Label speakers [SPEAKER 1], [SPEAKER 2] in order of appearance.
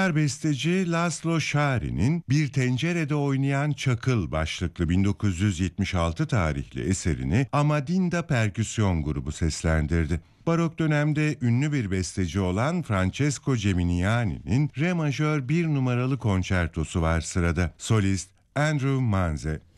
[SPEAKER 1] Macar besteci Laszlo Schari'nin Bir Tencerede Oynayan Çakıl başlıklı 1976 tarihli eserini Amadinda Perküsyon grubu seslendirdi. Barok dönemde ünlü bir besteci olan Francesco Geminiani'nin Re majör 1 numaralı konçertosu var sırada. Solist Andrew Manze.